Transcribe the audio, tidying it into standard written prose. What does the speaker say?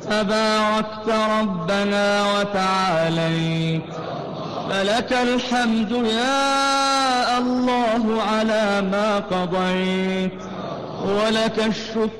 تباركت ربنا وتعاليت، فلك الحمد يا الله على ما قضيت، ولك الشكر